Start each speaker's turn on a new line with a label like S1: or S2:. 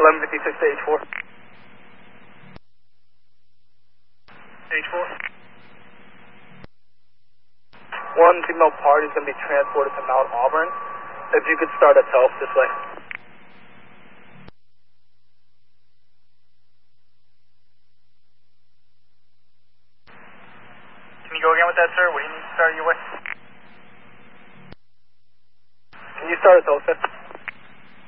S1: 1156 to H4. H4. One female party is going to be transported to Mount Auburn. If you could start at Telf this way. Can you go again with that, sir? What do you need to start your way? Can you start at Telf, sir?